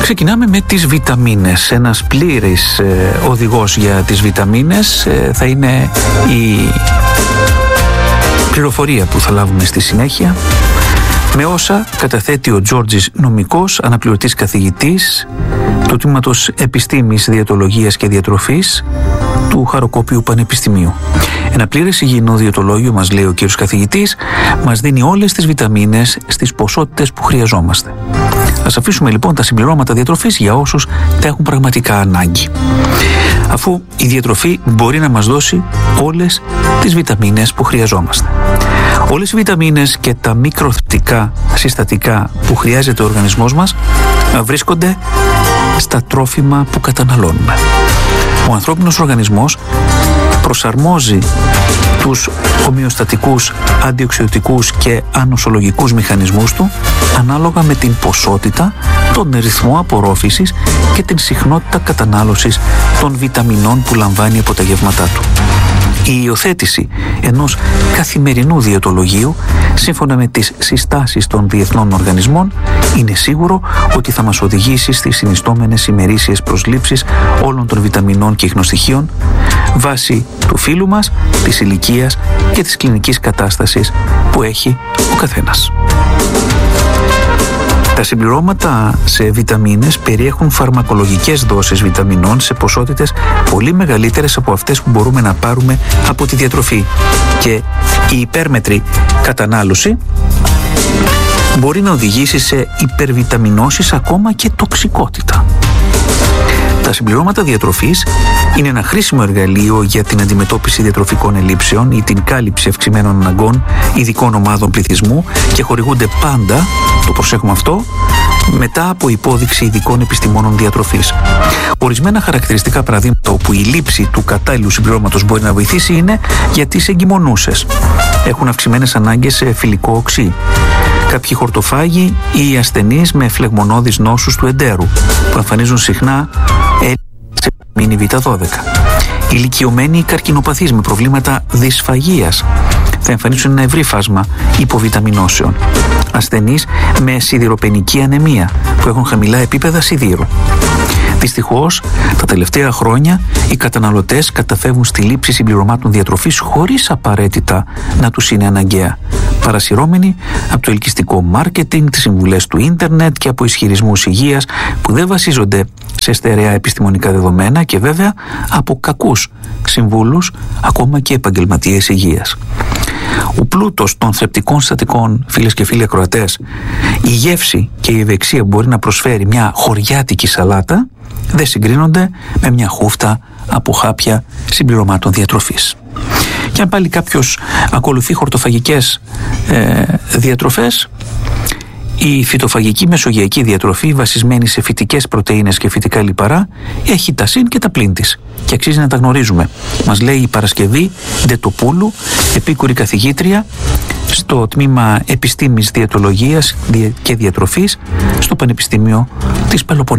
Ξεκινάμε με τις βιταμίνες. Ένας πλήρης οδηγός για τις βιταμίνες θα είναι η πληροφορία που θα λάβουμε στη συνέχεια, με όσα καταθέτει ο Τζόρτζης Νομικός, αναπληρωτής καθηγητής του Τμήματος Επιστήμης, Διαιτολογίας και Διατροφής του Χαροκόπιου Πανεπιστημίου. Ένα πλήρες υγιεινό διαιτολόγιο, μας λέει ο κύριος καθηγητής, μας δίνει όλες τις βιταμίνες στις ποσότητες που χρειαζόμαστε. Ας αφήσουμε λοιπόν τα συμπληρώματα διατροφής για όσους τα έχουν πραγματικά ανάγκη, αφού η διατροφή μπορεί να μας δώσει όλες τις βιταμίνες που χρειαζόμαστε. Όλες οι βιταμίνες και τα μικροθρεπτικά συστατικά που χρειάζεται ο οργανισμός μας βρίσκονται στα τρόφιμα που καταναλώνουμε. Ο ανθρώπινος οργανισμός προσαρμόζει τους ομοιοστατικούς, αντιοξυδοτικούς και ανοσολογικούς μηχανισμούς του ανάλογα με την ποσότητα, τον ρυθμό απορρόφησης και την συχνότητα κατανάλωσης των βιταμινών που λαμβάνει από τα γεύματά του. Η υιοθέτηση ενός καθημερινού διαιτολογίου, σύμφωνα με τις συστάσεις των διεθνών οργανισμών, είναι σίγουρο ότι θα μας οδηγήσει στις συνιστόμενες ημερήσιες προσλήψεις όλων των βιταμινών και ιχνοστοιχείων βάσει του φύλου μας, της ηλικίας και της κλινικής κατάστασης που έχει ο καθένας. Τα συμπληρώματα σε βιταμίνες περιέχουν φαρμακολογικές δόσεις βιταμινών σε ποσότητες πολύ μεγαλύτερες από αυτές που μπορούμε να πάρουμε από τη διατροφή, και η υπέρμετρη κατανάλωση μπορεί να οδηγήσει σε υπερβιταμινώσεις, ακόμα και τοξικότητα. Τα συμπληρώματα διατροφής είναι ένα χρήσιμο εργαλείο για την αντιμετώπιση διατροφικών ελλείψεων ή την κάλυψη αυξημένων αναγκών ειδικών ομάδων πληθυσμού και χορηγούνται πάντα, το προσέχουμε αυτό, μετά από υπόδειξη ειδικών επιστημόνων διατροφής. Ορισμένα χαρακτηριστικά παραδείγματα όπου η λήψη του κατάλληλου συμπληρώματος μπορεί να βοηθήσει είναι για τις εγκυμονούσες. Έχουν αυξημένες ανάγκες σε φυλικό οξύ. Κάποιοι χορτοφάγοι ή ασθενείς με φλεγμονώδεις νόσους του εντέρου που εμφανίζουν συχνά σε βιταμίνη Β12. Ηλικιωμένοι καρκινοπαθείς με προβλήματα δυσφαγείας θα εμφανίσουν ένα ευρύ φάσμα υποβιταμινώσεων. Ασθενείς με σιδηροπενική ανεμία που έχουν χαμηλά επίπεδα σιδήρου. Δυστυχώς, τα τελευταία χρόνια οι καταναλωτές καταφεύγουν στη λήψη συμπληρωμάτων διατροφής χωρίς απαραίτητα να τους είναι αναγκαία, παρασυρώμενοι από το ελκυστικό μάρκετινγκ, τις συμβουλές του ίντερνετ και από ισχυρισμούς υγείας που δεν βασίζονται σε στερεά επιστημονικά δεδομένα και βέβαια από κακούς συμβούλους, ακόμα και επαγγελματίες υγείας. Ο πλούτος των θρεπτικών συστατικών, φίλες και φίλοι ακροατές, η γεύση και η ευεξία που μπορεί να προσφέρει μια χωριάτικη σαλάτα δεν συγκρίνονται με μια χούφτα από χάπια συμπληρωμάτων διατροφής. Και αν πάλι κάποιος ακολουθεί χορτοφαγικές διατροφές, η φυτοφαγική μεσογειακή διατροφή, βασισμένη σε φυτικές πρωτεΐνες και φυτικά λιπαρά, έχει τα συν και τα πλην της και αξίζει να τα γνωρίζουμε. Μας λέει η Παρασκευή Ντετοπούλου, επίκουρη καθηγήτρια στο Τμήμα Επιστήμης Διαιτολογίας και Διατροφής στο Πανεπιστήμιο της Πελοποννήσου.